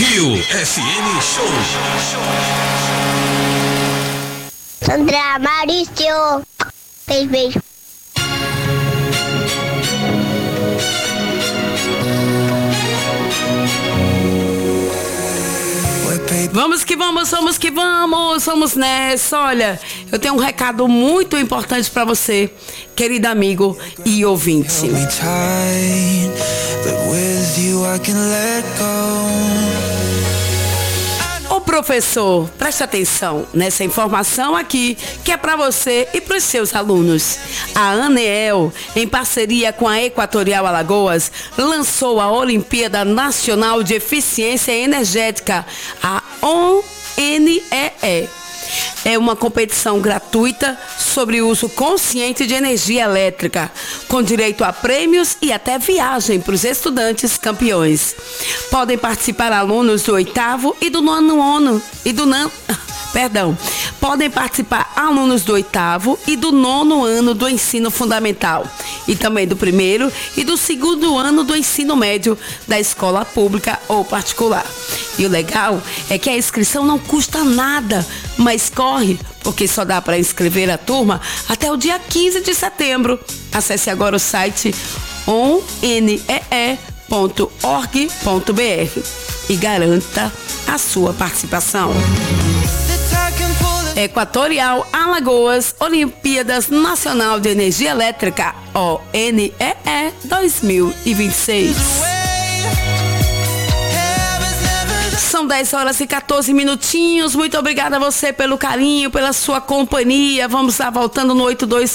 Rio FM Show. Sandra Maurício. Beijo. Vamos que vamos nessa. Olha, eu tenho um recado muito importante para você, querido amigo e ouvinte. Ô professor, preste atenção nessa informação aqui, que é para você e para os seus alunos. A ANEEL, em parceria com a Equatorial Alagoas, lançou a Olimpíada Nacional de Eficiência Energética, a ONEE. É uma competição gratuita sobre o uso consciente de energia elétrica, com direito a prêmios e até viagem para os estudantes campeões. Podem participar alunos do 8º e do 9º Podem participar alunos do 8º e do 9º ano do ensino fundamental e também do 1º e do 2º ano do ensino médio da escola pública ou particular. E o legal é que a inscrição não custa nada, mas corre, porque só dá para inscrever a turma até o dia 15 de setembro. Acesse agora o site onee.org.br e garanta a sua participação. Equatorial Alagoas, Olimpíadas Nacional de Energia Elétrica, ONEE 2026. São 10h14. Muito obrigada a você pelo carinho, pela sua companhia. Vamos lá, voltando no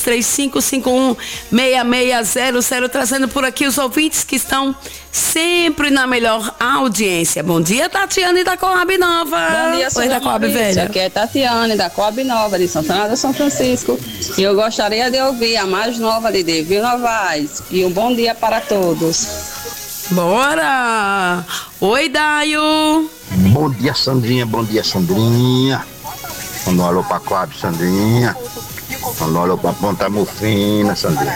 8235516600, trazendo por aqui os ouvintes que estão sempre na melhor audiência. Bom dia, Tatiane da Coab Nova. Bom dia, Oi, da Coab Velha. Aqui é Tatiane da Coab Nova, de Santana do São Francisco. E eu gostaria de ouvir a mais nova de Devil Novaes. E um bom dia para todos. Bora! Oi, Daio. Bom dia, Sandrinha. Manda um alô pra Coab, Sandrinha. Manda um alô pra Ponta Mufina, Sandrinha.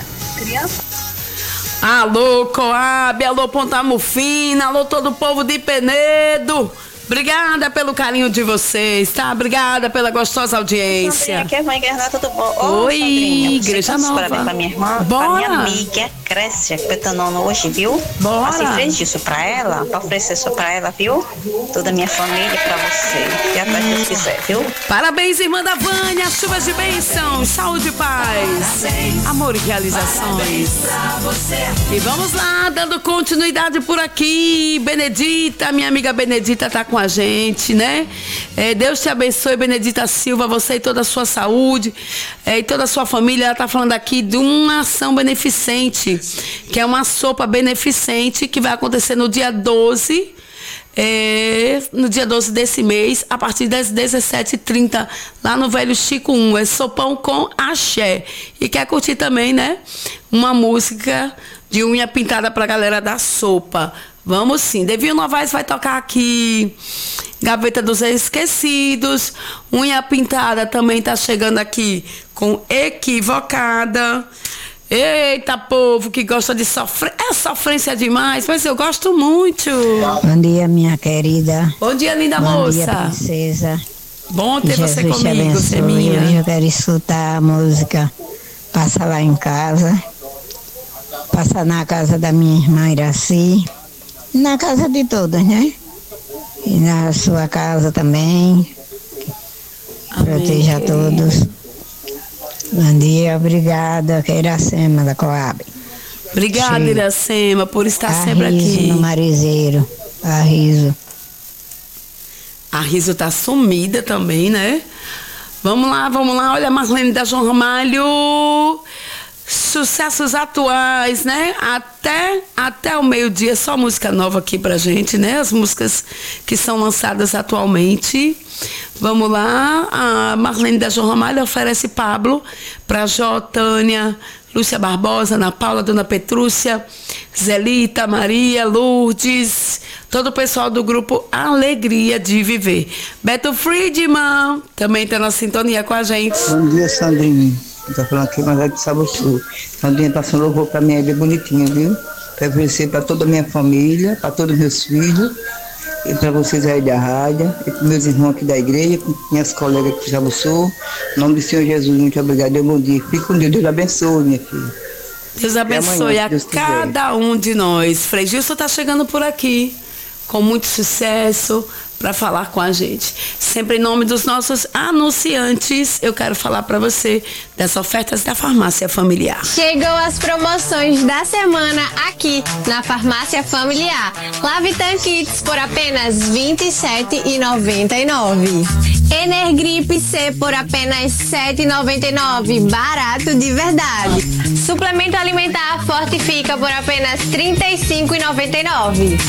Alô, Coab, alô, Ponta Mufina, alô, todo o povo de Penedo. Obrigada pelo carinho de vocês, tá? Obrigada pela gostosa audiência. Sandrinha, aqui é a mãe Guerra, tudo bom? Oi, Sandrinha, Igreja Nova. Parabéns pra minha irmã, Bora. pra minha amiga Crécia, que tá tentando hoje, viu? Bora. Assim, fez isso pra ela, pra oferecer isso pra ela, viu? Toda a minha família pra você. E até que Deus quiser, viu? Parabéns, irmã da Vânia, chuvas de bênção, saúde e paz, amor e realizações. E vamos lá, dando continuidade por aqui. Benedita, minha amiga Benedita tá com a gente, né? Deus te abençoe, Benedita Silva, você e toda a sua saúde, e toda a sua família. Ela tá falando aqui de uma ação beneficente, que é uma sopa beneficente que vai acontecer no dia 12. No dia 12 desse mês, a partir das 17h30, lá no Velho Chico 1. É sopão com axé. E quer curtir também, né? Uma música de unha pintada pra galera da sopa. Vamos sim. Devil Novaes vai tocar aqui. Gaveta dos Esquecidos. Unha pintada também tá chegando aqui com Equivocada. Eita, povo que gosta de sofrer. É sofrência demais, mas eu gosto muito. Bom dia, minha querida. Bom dia, linda Bom moça. dia, princesa. Bom ter Jesus você te comigo, abençoe. Seminha. Hoje eu quero escutar a música Passa Lá em Casa. Passa na casa da minha irmã Iraci. Na casa de todas, né? E na sua casa também. Amém, Proteja a todos. Bom dia, obrigada, que é Iracema da Coab. Obrigada, Sim. Iracema, por estar sempre Arriso aqui. no Marizeiro. Arriso. A Riso tá sumida também, né? Vamos lá. Olha, Marlene da João Ramalho. Sucessos atuais, né? Até o meio-dia, só música nova aqui pra gente, né? As músicas que são lançadas atualmente. Vamos lá. A Marlene da João Ramalho oferece Pablo pra Jó, Tânia, Lúcia Barbosa, Ana Paula, Dona Petrúcia, Zelita, Maria, Lourdes, todo o pessoal do grupo Alegria de Viver. Beto Friedman também tá na sintonia com a gente. Bom dia, Sandrinha. Tá falando aqui, mas é de Sabuçu. Sandrinha passando louvor pra mim, é bem bonitinho, viu? Pra oferecer pra toda a minha família, pra todos os meus filhos para vocês aí da rádio, e para meus irmãos aqui da igreja, minhas colegas aqui de Cabo Sul. Em nome do Senhor Jesus, muito obrigado. Bom dia. Fique com Deus. Deus abençoe, minha filha. Deus abençoe a cada um de nós. Frei Gilson está chegando por aqui com muito sucesso para falar com a gente. Sempre em nome dos nossos anunciantes, eu quero falar para você das ofertas da Farmácia Familiar. Chegou as promoções da semana aqui na Farmácia Familiar. Lavitan Kits por apenas R$ 27,99. Energrip C por apenas R$ 7,99. Barato de verdade. Suplemento alimentar Fortifica por apenas R$ 35,99.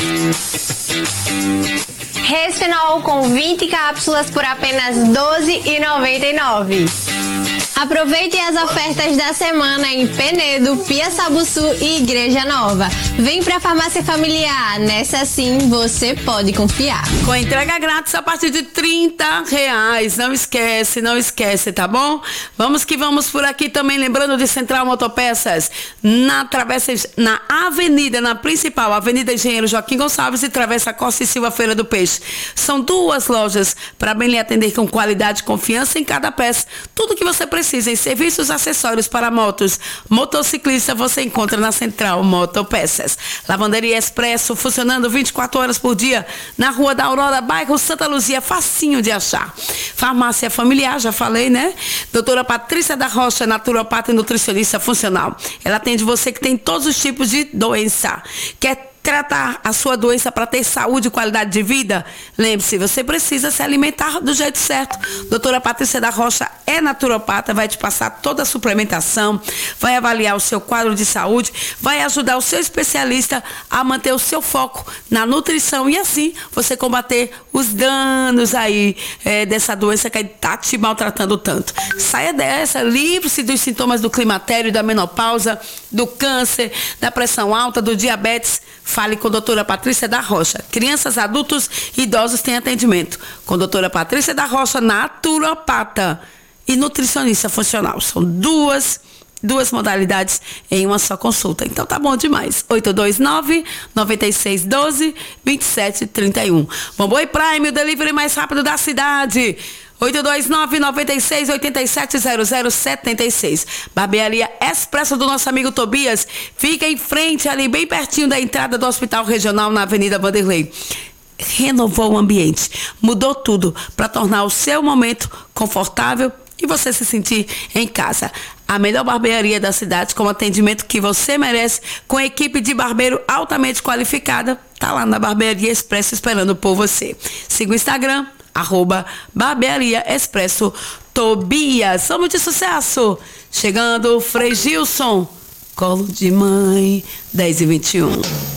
Resfenol com 20 cápsulas por apenas R$ 12,99. Aproveite as ofertas da semana em Penedo, Piaçabuçu e Igreja Nova. Vem pra Farmácia Familiar, nessa sim você pode confiar. Com entrega grátis a partir de R$30. Não esquece, tá bom? Vamos que vamos por aqui também, lembrando de Central Motopeças, na avenida, na principal, Avenida Engenheiro Joaquim Gonçalves e Travessa Costa e Silva Feira do Peixe. São 2 lojas para bem lhe atender com qualidade e confiança em cada peça. Tudo que você precisa em serviços acessórios para motos, motociclista, você encontra na Central Motopeças. Lavanderia Expresso, funcionando 24 horas por dia, na Rua da Aurora, bairro Santa Luzia, facinho de achar. Farmácia Familiar, já falei, né? Doutora Patrícia da Rocha, naturopata e nutricionista funcional. Ela atende você que tem todos os tipos de doença. Quer tratar a sua doença para ter saúde e qualidade de vida? Lembre-se, você precisa se alimentar do jeito certo. Doutora Patrícia da Rocha é naturopata, vai te passar toda a suplementação, vai avaliar o seu quadro de saúde, vai ajudar o seu especialista a manter o seu foco na nutrição e assim você combater os danos aí dessa doença que está te maltratando tanto. Saia dessa, livre-se dos sintomas do climatério, da menopausa, do câncer, da pressão alta, do diabetes. Fale com a doutora Patrícia da Rocha. Crianças, adultos e idosos têm atendimento. Com a doutora Patrícia da Rocha, naturopata e nutricionista funcional. São duas modalidades em uma só consulta. Então tá bom demais. 829-9612-2731. Bamboe Prime, o delivery mais rápido da cidade. 829-96-8700-76. Barbearia Expresso do nosso amigo Tobias. Fica em frente ali, bem pertinho da entrada do Hospital Regional na Avenida Vanderlei. Renovou o ambiente, mudou tudo para tornar o seu momento confortável e você se sentir em casa. A melhor barbearia da cidade, com o atendimento que você merece, com a equipe de barbeiro altamente qualificada, tá lá na Barbearia Expresso esperando por você. Siga o Instagram, @Barbearia Expresso Tobias. Somos de sucesso. Chegando, Frei Gilson, Colo de Mãe, 10h21.